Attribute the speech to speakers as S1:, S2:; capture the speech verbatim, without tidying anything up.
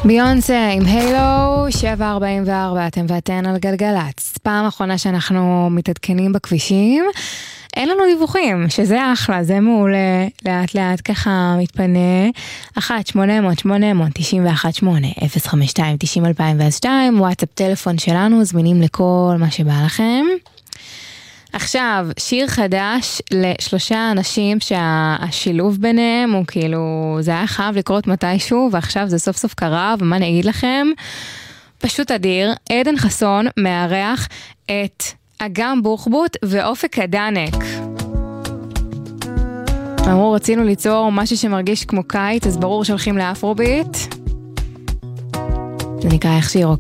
S1: ביונסה עם הילו, שבע ארבעים וארבע, אתם ואתן על גלגלץ. פעם האחרונה שאנחנו מתעדכנים בכבישים, אין לנו דיווחים, שזה אחלה, זה מעולה, לאט לאט ככה מתפנה. אחת שמונה אפס אפס שמונה אפס אפס תשעים ואחת שמונה אפס חמש שתיים תשעים אלפיים ושתיים, וואטסאפ טלפון שלנו, זמינים לכל מה שבא לכם. עכשיו, שיר חדש לשלושה אנשים שהשילוב ביניהם הוא כאילו, זה היה חייב לקרות מתישהו, ועכשיו זה סוף סוף קרה, ומה אני אגיד לכם? פשוט אדיר, עדן חסון מארח את אגם בוחבוט ואופק הדנק. אמרו, רצינו ליצור משהו שמרגיש כמו קיץ, אז ברור שהולכים לאפרוביט. זה נקרא איך שיר,